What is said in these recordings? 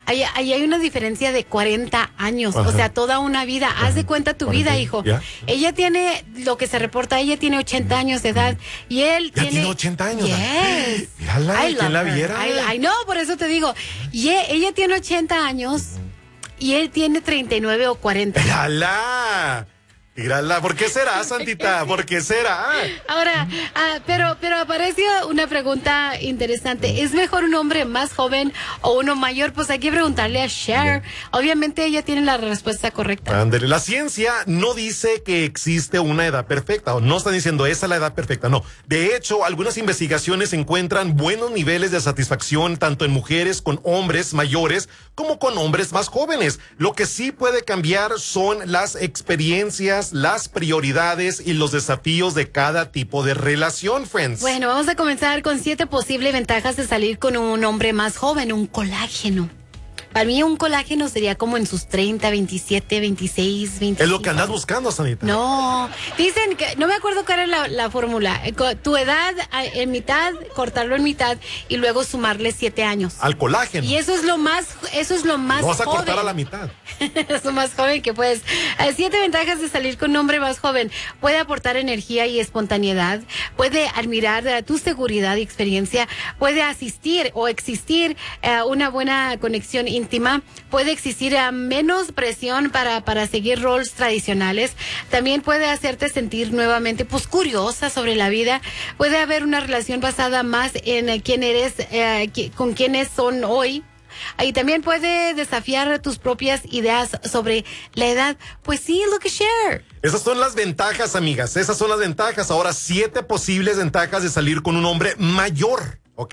ahí hay una diferencia de 40 años, o sea, toda una vida. Haz de cuenta tu vida, hijo. Ella tiene, lo que se reporta, ella tiene 80 años de edad y él tiene 80 años. Yes. Mírala, ¿quién la viera? Ay, no, por eso te digo. Y ella tiene 80 años y él tiene 39 o 40. Mírala, ¿por qué será, Santita? ¿Por qué será? Ahora, pero apareció una pregunta interesante. ¿Es mejor un hombre más joven o uno mayor? Pues hay que preguntarle a Cher. Obviamente ella tiene la respuesta correcta. Ándale, la ciencia no dice que existe una edad perfecta, o no está diciendo esa es la edad perfecta, no. De hecho, algunas investigaciones encuentran buenos niveles de satisfacción tanto en mujeres con hombres mayores como con hombres más jóvenes. Lo que sí puede cambiar son las experiencias, las prioridades y los desafíos de cada tipo de relación, friends. Bueno, vamos a comenzar con 7 posibles ventajas de salir con un hombre más joven, un colágeno. Para mí un colágeno sería como en sus 30, 27, 26, 25. Es lo que andas buscando, Sanita. No, dicen que, no me acuerdo cuál era la fórmula. Tu edad en mitad, cortarlo en mitad y luego sumarle 7 años. Al colágeno. Y eso es lo más No vas a joven. cortar a la mitad. Es lo más joven que puedes. 7 ventajas de salir con un hombre más joven. Puede aportar energía y espontaneidad. Puede admirar tu seguridad y experiencia. Puede asistir o existir una buena conexión íntima. Puede existir menos presión para seguir roles tradicionales. También puede hacerte sentir nuevamente curiosa sobre la vida. Puede haber una relación basada más en quién eres, con quiénes son hoy. Y también puede desafiar tus propias ideas sobre la edad. Pues sí, look at Cher. Esas son las ventajas, amigas. Esas son las ventajas. Ahora, 7 posibles ventajas de salir con un hombre mayor, ¿ok?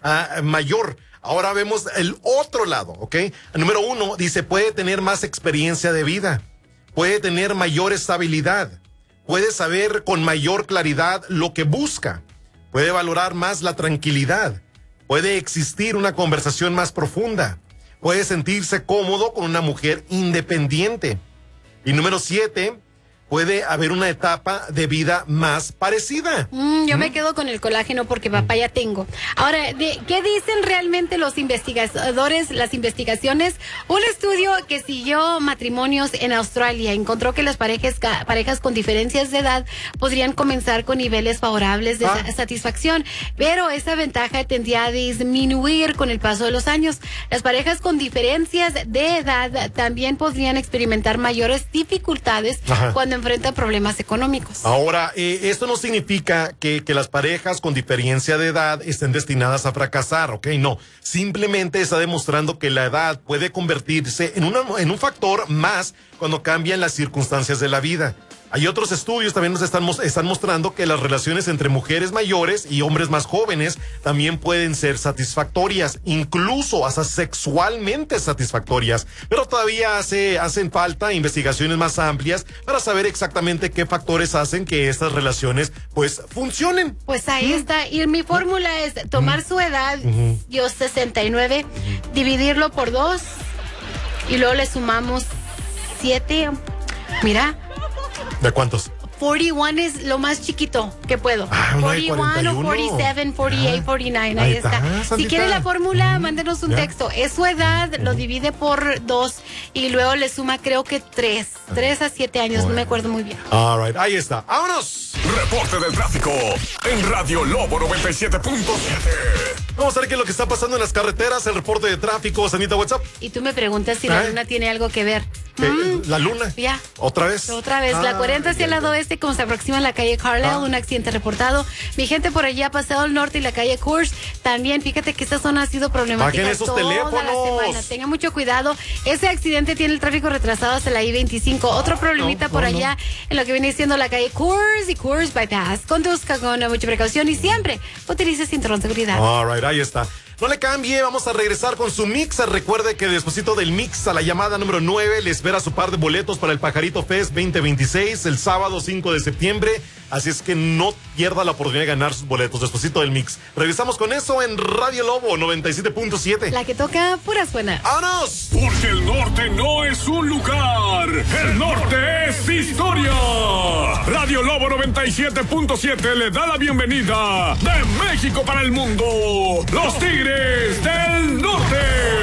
Mayor. Ahora vemos el otro lado, ¿ok? Número 1, dice, puede tener más experiencia de vida. Puede tener mayor estabilidad. Puede saber con mayor claridad lo que busca. Puede valorar más la tranquilidad. Puede existir una conversación más profunda. Puede sentirse cómodo con una mujer independiente. Y número 7, puede haber una etapa de vida más parecida. Yo me quedo con el colágeno porque papá ya tengo. Ahora, ¿qué dicen realmente los investigadores, las investigaciones? Un estudio que siguió matrimonios en Australia encontró que las parejas con diferencias de edad podrían comenzar con niveles favorables de satisfacción, pero esa ventaja tendía a disminuir con el paso de los años. Las parejas con diferencias de edad también podrían experimentar mayores dificultades cuando enfrentan problemas económicos. Ahora, esto no significa que las parejas con diferencia de edad estén destinadas a fracasar, ¿ok? No, simplemente está demostrando que la edad puede convertirse en un factor más cuando cambian las circunstancias de la vida. Hay otros estudios también nos están mostrando que las relaciones entre mujeres mayores y hombres más jóvenes también pueden ser satisfactorias, incluso hasta sexualmente satisfactorias. Pero todavía hacen falta investigaciones más amplias para saber exactamente qué factores hacen que estas relaciones pues funcionen. Pues ahí está. Y mi fórmula es tomar su edad, yo 69, dividirlo por 2 y luego le sumamos 7. Mira. ¿De cuántos? 41 es lo más chiquito que puedo. 41 o 47, 48, 49, ahí está. Santita. Si quiere la fórmula, mándenos un texto. Es su edad, lo divide por 2 y luego le suma creo que 3 a 7 años, no me acuerdo muy bien. All right, ahí está. ¡Vámonos! Reporte del tráfico en Radio Lobo 97.7. Vamos a ver qué es lo que está pasando en las carreteras, el reporte de tráfico. Sanita, WhatsApp. Y tú me preguntas si la luna tiene algo que ver. ¿La luna? Ya. ¿Otra vez? Otra vez. La 40 hacia el lado oeste, como se aproxima a la calle Carlisle, un accidente reportado. Mi gente por allá ha pasado al norte y la calle Coors. También, fíjate que esta zona ha sido problemática Bajen esos toda teléfonos. la semana. Tenga mucho cuidado. Ese accidente tiene el tráfico retrasado hasta la I-25. Otro problemita por allá en lo que viene siendo la calle Coors y Coors Bypass. Conduzca con mucha precaución y siempre utilice cinturón de seguridad. All right, ahí está. No le cambie, vamos a regresar con su mix. Recuerde que despuesito del mix a la llamada número 9 le espera su par de boletos para el Pajarito Fest 2026 el sábado 5 de septiembre. Así es que no pierda la oportunidad de ganar sus boletos despuesito del mix. Regresamos con eso en Radio Lobo 97.7. La que toca puras buenas. ¡Vámonos! Porque el norte no es un lugar, el norte es historia. Radio Lobo 97.7 le da la bienvenida de México para el mundo, los Tigres del Norte.